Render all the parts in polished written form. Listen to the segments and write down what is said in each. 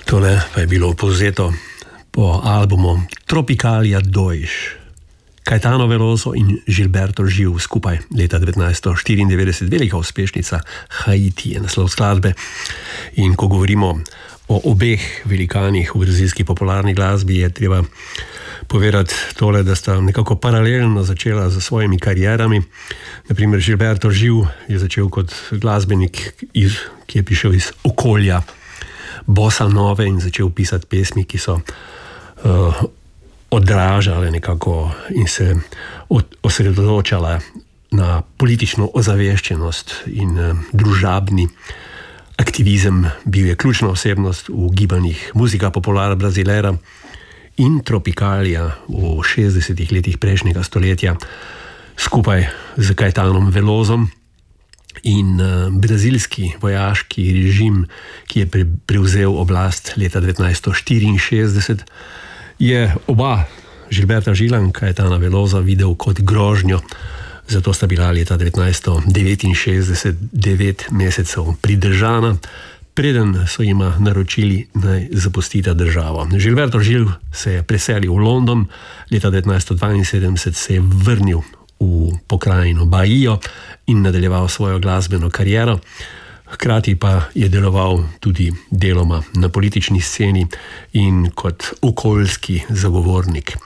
Tole pa je bilo povzeto po albumu Tropicalia 2. Caetano Veloso in Gilberto Gil skupaj leta 1994, velika uspešnica Haiti je naslov skladbe. In ko govorimo o obeh velikanih v brazilski popularni glasbi, je treba povedati tole, da sta nekako paralelno začela z svojimi karierami. Naprimer, Gilberto Gil je začel kot glasbenik, ki je prišel iz okolja bossa nove in začel pisati pesmi, ki so odražale nekako in se osredotočale na politično ozaveščenost in družabni aktivizem. Bil je ključna osebnost v gibanjih Musica Popular Brasileira in Tropicalia v 60. letih prejšnjega stoletja skupaj z Caetanom Velosom. In brazilski vojaški režim, ki je prevzel oblast leta 1964, je oba Gilberta Gila in Caetana Velosa videl kot grožnjo. Zato sta bila leta 1969 9 mesecev pridržana, preden so jima naročili, naj zapustita državo. Gilberto Gil se je preselil v London, leta 1972 se je vrnil v pokrajino Bahio in nadaljeval svojo glasbeno kariero. Hkrati pa je deloval tudi deloma na politični sceni in kot okoljski zagovornik.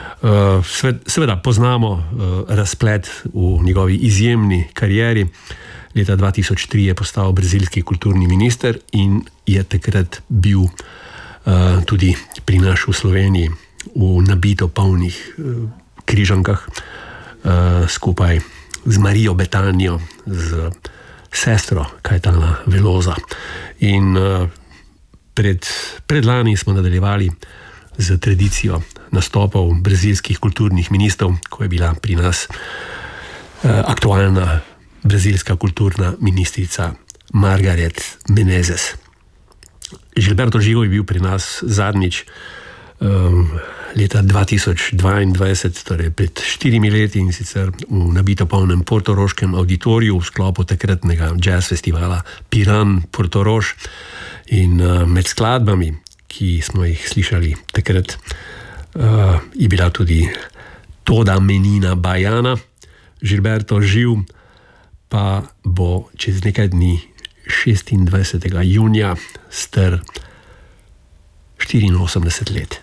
Seveda poznamo razplet v njegovi izjemni karieri. Leta 2003 je postal brazilski kulturni minister in je takrat bil tudi pri nas v Sloveniji v nabito polnih Križankah skupaj z Marijo Betanijo, z sestro Caetana Velosa. In predlani smo nadaljevali z tradicijo nastopov brazilskih kulturnih ministrov, ko je bila pri nas aktualna brazilska kulturna ministrica Margaret Menezes. Gilberto Gil je bil pri nas zadnjič leta 2022, torej pred 4 leti, in sicer v nabito polnem portoroškem auditoriju v sklopu takratnega jazz festivala Piran Portoroš. In med skladbami, ki smo jih slišali takrat, je bila tudi Toda Menina Baiana. Gilberto Gil pa bo čez nekaj dni, 26. junija, star 84 let.